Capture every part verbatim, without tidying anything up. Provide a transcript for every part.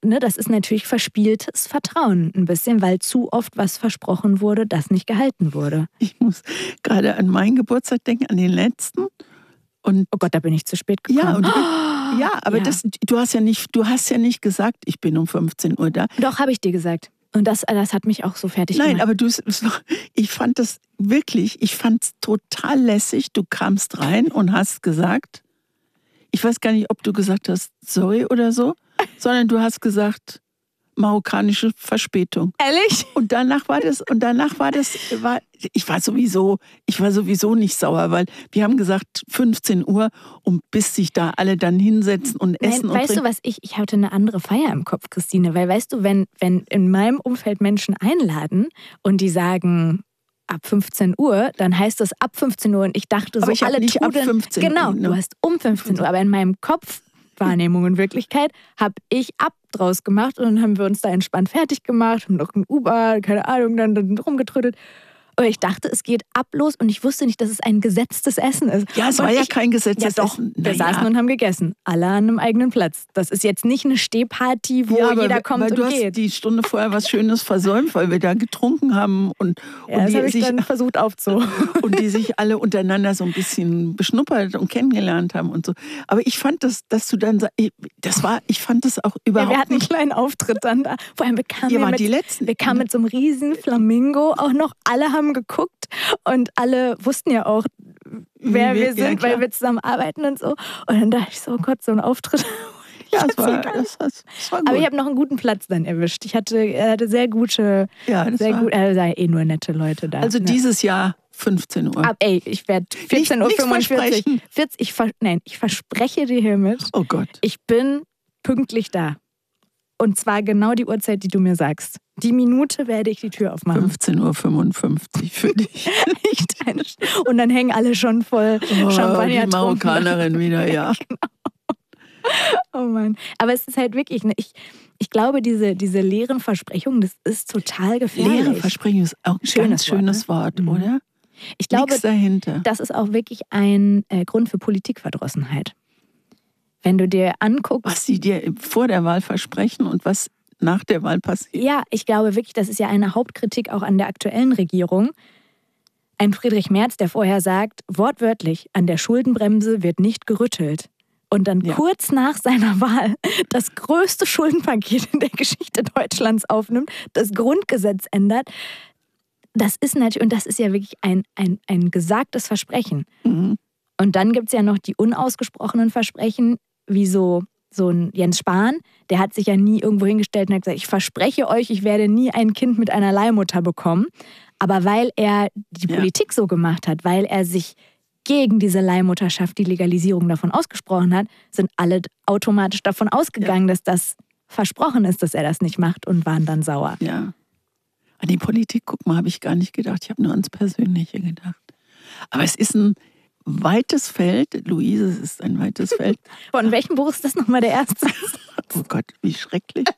ne, das ist natürlich verspieltes Vertrauen ein bisschen, weil zu oft was versprochen wurde, das nicht gehalten wurde. Ich muss gerade an meinen Geburtstag denken, an den letzten. Und oh Gott, da bin ich zu spät gekommen. Ja, und du, oh, ja aber ja. Das, du, hast ja nicht, du hast ja nicht gesagt, ich bin um fünfzehn Uhr da. Doch, habe ich dir gesagt. Und das, das hat mich auch so fertig Nein, gemacht. aber du, ich fand das wirklich, ich fand es total lässig. Du kamst rein und hast gesagt, ich weiß gar nicht, ob du gesagt hast, sorry oder so, sondern du hast gesagt, marokkanische Verspätung. Ehrlich? Und danach war das, und danach war das, war, ich war sowieso, ich war sowieso nicht sauer, weil wir haben gesagt fünfzehn Uhr und bis sich da alle dann hinsetzen und Nein, essen und weißt trinken. du was, ich, ich hatte eine andere Feier im Kopf, Christine, weil weißt du, wenn, wenn in meinem Umfeld Menschen einladen und die sagen, ab fünfzehn Uhr, dann heißt das ab fünfzehn Uhr und ich dachte so, aber ich alle nicht Trudeln, ab fünfzehn Uhr. Genau, Ne? du hast um fünfzehn Uhr, aber in meinem Kopf Wahrnehmung und Wirklichkeit, habe ich ab draus gemacht und dann haben wir uns da entspannt fertig gemacht, haben noch ein Uber, keine Ahnung, dann, dann rumgetrödelt. Und ich dachte, es geht ab los und ich wusste nicht, dass es ein gesetztes Essen ist. Ja, es und war ja ich, kein gesetztes ja, doch, Essen. Wir naja. saßen und haben gegessen. Alle an einem eigenen Platz. Das ist jetzt nicht eine Stehparty, wo ja, aber, jeder kommt weil und du geht. hast die Stunde vorher was Schönes versäumt, weil wir da getrunken haben und, ja, und das die habe ich sich dann versucht aufzu. und die sich alle untereinander so ein bisschen beschnuppert und kennengelernt haben und so. Aber ich fand das, dass du dann, das war, ich fand das auch überhaupt ja, wir hatten nicht. einen kleinen Auftritt dann da. Vor allem wir kamen, Ihr ja wart mit, die Letzten. wir kamen mit so einem riesen Flamingo auch noch. Alle haben geguckt und alle wussten ja auch, wer wir, wir sind, ja, weil wir zusammen arbeiten und so. Und dann dachte ich so, oh Gott, so ein Auftritt. Ja, das war, das, das war gut. Aber ich habe noch einen guten Platz dann erwischt. Ich hatte, hatte sehr gute, ja, das sehr war, gut, also eh nur nette Leute da. Also ne? dieses Jahr fünfzehn Uhr. Ab, ey, ich werde vierzehn Uhr fünfundvierzig. vierzig, ich, nein, ich verspreche dir hiermit, oh Gott. Ich bin pünktlich da. Und zwar genau die Uhrzeit, die du mir sagst. Die Minute werde ich die Tür aufmachen. fünfzehn Uhr fünfundfünfzig für dich. Und dann hängen alle schon voll oh, Champagner. Die Marokkanerin wieder, ja. Genau. Oh Mann. Aber es ist halt wirklich, ne, ich, ich glaube, diese, diese leeren Versprechungen, das ist total gefährlich. Leere Versprechungen ist auch ein schönes, ganz schönes Wort, ne? Wort, oder? Ich glaube, Nichts dahinter. Das ist auch wirklich ein äh, Grund für Politikverdrossenheit. Wenn du dir anguckst... Was sie dir vor der Wahl versprechen und was nach der Wahl passiert. Ja, ich glaube wirklich, das ist ja eine Hauptkritik auch an der aktuellen Regierung. Ein Friedrich Merz, der vorher sagt, wortwörtlich, an der Schuldenbremse wird nicht gerüttelt. Und dann ja. kurz nach seiner Wahl das größte Schuldenpaket in der Geschichte Deutschlands aufnimmt, das Grundgesetz ändert. Das ist natürlich, und das ist ja wirklich ein, ein, ein gesagtes Versprechen. Mhm. Und dann gibt es ja noch die unausgesprochenen Versprechen, wie so, so ein Jens Spahn, der hat sich ja nie irgendwo hingestellt und hat gesagt, ich verspreche euch, ich werde nie ein Kind mit einer Leihmutter bekommen. Aber weil er die ja. Politik so gemacht hat, weil er sich gegen diese Leihmutterschaft, die Legalisierung davon ausgesprochen hat, sind alle automatisch davon ausgegangen, ja. dass das versprochen ist, dass er das nicht macht und waren dann sauer. Ja. An die Politik, guck mal, habe ich gar nicht gedacht. Ich habe nur ans Persönliche gedacht. Aber es ist ein weites Feld. Luise, es ist ein weites Feld. Von welchem Buch ist das nochmal der erste? Oh Gott, wie schrecklich.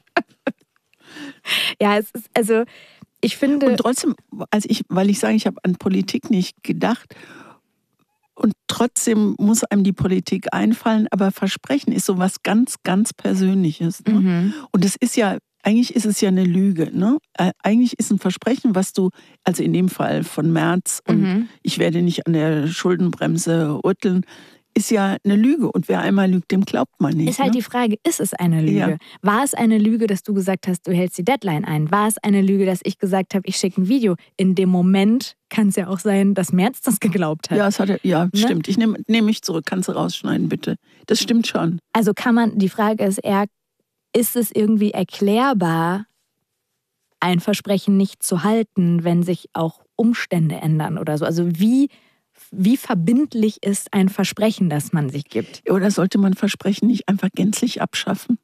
Ja, es ist, also, ich finde... Und trotzdem, also ich, weil ich sage, ich habe an Politik nicht gedacht und trotzdem muss einem die Politik einfallen, aber Versprechen ist so was ganz, ganz Persönliches. Ne? Mhm. Und es ist ja, eigentlich ist es ja eine Lüge. Ne? Eigentlich ist ein Versprechen, was du, also in dem Fall von Merz und mhm. ich werde nicht an der Schuldenbremse rütteln, ist ja eine Lüge. Und wer einmal lügt, dem glaubt man nicht. Ist halt ne? die Frage, ist es eine Lüge? Ja. War es eine Lüge, dass du gesagt hast, du hältst die Deadline ein? War es eine Lüge, dass ich gesagt habe, ich schicke ein Video? In dem Moment kann es ja auch sein, dass Merz das geglaubt hat. Ja, das hat er, ja, ne? stimmt. Ich nehme nehm mich zurück. Kannst du rausschneiden, bitte. Das stimmt schon. Also kann man, die Frage ist eher, ist es irgendwie erklärbar, ein Versprechen nicht zu halten, wenn sich auch Umstände ändern oder so? Also wie, wie verbindlich ist ein Versprechen, das man sich gibt? Oder sollte man Versprechen nicht einfach gänzlich abschaffen?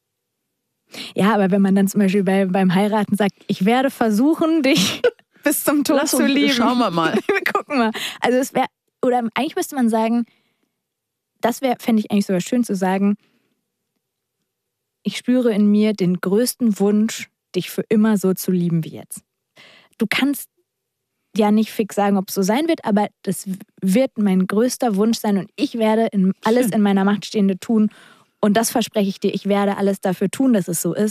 Ja, aber wenn man dann zum Beispiel bei, beim Heiraten sagt, ich werde versuchen, dich bis zum Tod Lass zu uns, lieben. Schauen wir mal. Wir gucken mal. Also es wäre, oder eigentlich müsste man sagen, das wäre, fände ich eigentlich sogar schön zu sagen, ich spüre in mir den größten Wunsch, dich für immer so zu lieben wie jetzt. Du kannst ja nicht fix sagen, ob es so sein wird, aber das wird mein größter Wunsch sein und ich werde in alles in meiner Macht Stehende tun und das verspreche ich dir, ich werde alles dafür tun, dass es so ist